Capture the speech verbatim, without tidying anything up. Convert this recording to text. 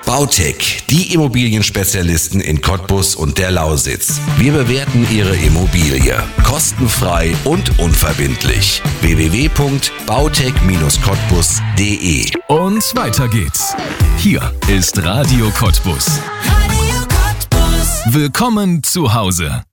Bautec, die Immobilienspezialisten in Cottbus und der Lausitz. Wir bewerten Ihre Immobilie kostenfrei und unverbindlich. w w w punkt bautec Bindestrich cottbus punkt d e. Und weiter geht's. Hier ist Radio Cottbus. Radio Cottbus. Willkommen zu Hause.